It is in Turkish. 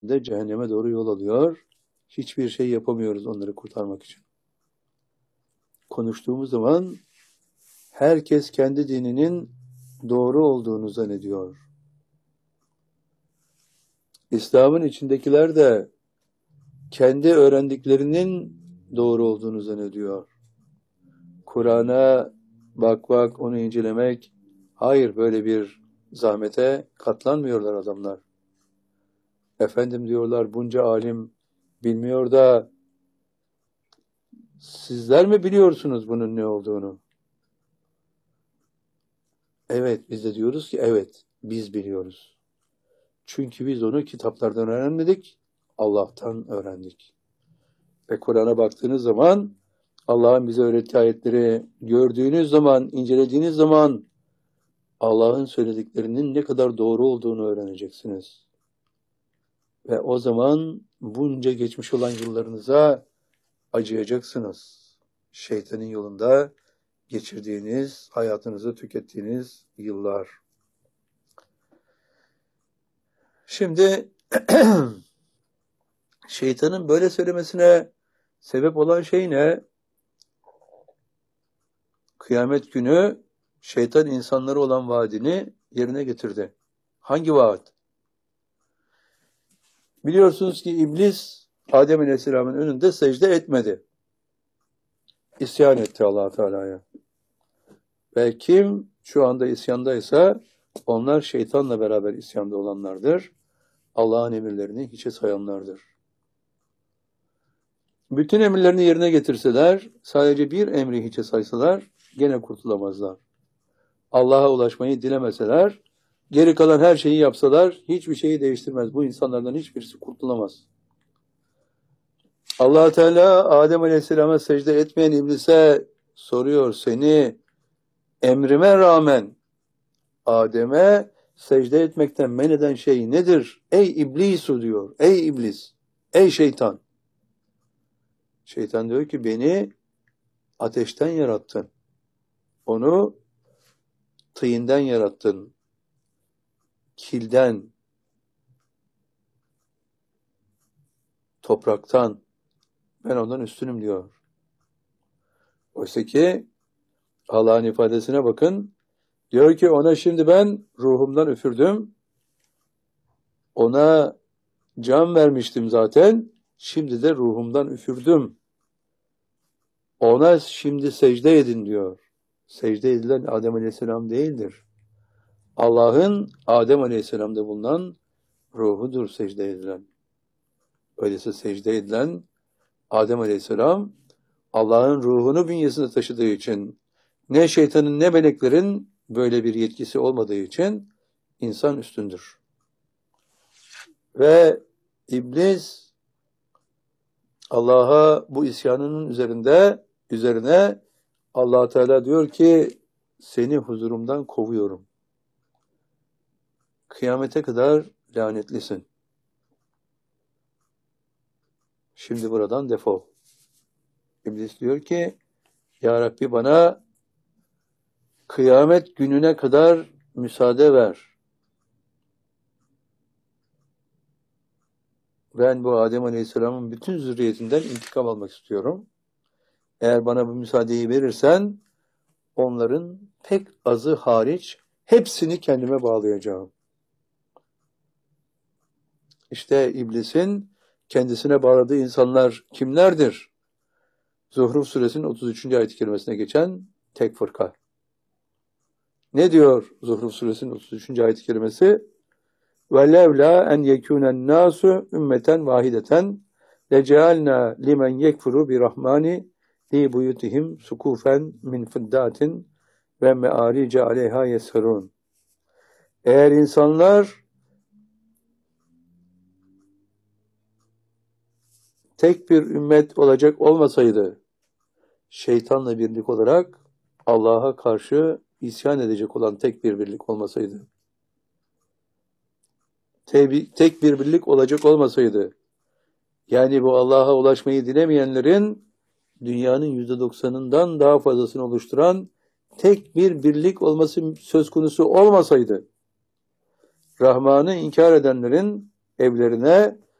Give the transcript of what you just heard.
de cehenneme doğru yol alıyor. Hiçbir şey yapamıyoruz onları kurtarmak için. Konuştuğumuz zaman herkes kendi dininin doğru olduğunu zannediyor. İslam'ın içindekiler de kendi öğrendiklerinin doğru olduğunu zannediyor. Kur'an'a bakmak, onu incelemek, hayır, böyle bir zahmete katlanmıyorlar adamlar. Efendim diyorlar, bunca alim bilmiyor da sizler mi biliyorsunuz bunun ne olduğunu? Evet, biz de diyoruz ki evet, biz biliyoruz. Çünkü biz onu kitaplardan öğrenmedik, Allah'tan öğrendik. Ve Kur'an'a baktığınız zaman, Allah'ın bize öğrettiği ayetleri gördüğünüz zaman, incelediğiniz zaman Allah'ın söylediklerinin ne kadar doğru olduğunu öğreneceksiniz. Ve o zaman bunca geçmiş olan yıllarınıza acıyacaksınız. Şeytanın yolunda geçirdiğiniz, hayatınızı tükettiğiniz yıllar. Şimdi şeytanın böyle söylemesine sebep olan şey ne? Kıyamet günü şeytan insanlara olan vaadini yerine getirdi. Hangi vaat? Biliyorsunuz ki iblis Adem Aleyhisselam'ın önünde secde etmedi. İsyan etti Allah Teala'ya. Ve kim şu anda isyandaysa onlar şeytanla beraber isyanda olanlardır. Allah'ın emirlerini hiçe sayanlardır. Bütün emirlerini yerine getirseler, sadece bir emri hiçe saysalar gene kurtulamazlar. Allah'a ulaşmayı dilemeseler, geri kalan her şeyi yapsalar hiçbir şeyi değiştirmez. Bu insanlardan hiçbirisi kurtulamaz. Allah Teala Adem Aleyhisselam'a secde etmeyen iblise soruyor, seni emrime rağmen Adem'e secde etmekten men eden şey nedir? Ey iblisu diyor. Ey iblis. Ey şeytan. Şeytan diyor ki beni ateşten yarattın. Onu tıyından yarattın. Kilden. Topraktan. Ben ondan üstünüm diyor. Oysa ki Allah'ın ifadesine bakın. Diyor ki ona şimdi ben ruhumdan üfürdüm. Ona can vermiştim zaten. Şimdi de ruhumdan üfürdüm. Ona şimdi secde edin diyor. Secde edilen Adem Aleyhisselam değildir. Allah'ın Adem Aleyhisselam'da bulunan ruhudur secde edilen. Öyleyse secde edilen Adem Aleyhisselam Allah'ın ruhunu bünyesinde taşıdığı için ne şeytanın ne meleklerin böyle bir yetkisi olmadığı için insan üstündür. Ve iblis Allah'a bu isyanının üzerine Allah Teala diyor ki seni huzurumdan kovuyorum. Kıyamete kadar lanetlisin. Şimdi buradan defol. İblis diyor ki ya Rabbi bana kıyamet gününe kadar müsaade ver. Ben bu Adem Aleyhisselam'ın bütün zürriyetinden intikam almak istiyorum. Eğer bana bu müsaadeyi verirsen onların pek azı hariç hepsini kendime bağlayacağım. İşte iblisin kendisine bağladığı insanlar kimlerdir? Zuhruf suresinin 33. ayet-i kerimesine geçen tek fırka. Ne diyor Zuhruf suresinin 33. ayet-i kerimesi? وَلَوْلَا اَنْ يَكُونَ النَّاسُ اُمَّةً وَاحِدَةً لَجَعَلْنَا لِمَنْ يَكْفُرُ بِرَحْمَانِ لِي بُيُوتِهِمْ سُقُوفًا مِنْ فِضَّةٍ وَمَعَارِجَ عَلَيْهَا يَسْهَرُونَ. Eğer insanlar tek bir ümmet olacak olmasaydı, şeytanla birlik olarak Allah'a karşı isyan edecek olan tek bir birlik olmasaydı, tek bir birlik olacak olmasaydı, yani bu Allah'a ulaşmayı dilemeyenlerin dünyanın %90'ından daha fazlasını oluşturan tek bir birlik olması söz konusu olmasaydı, Rahman'ı inkar edenlerin evlerine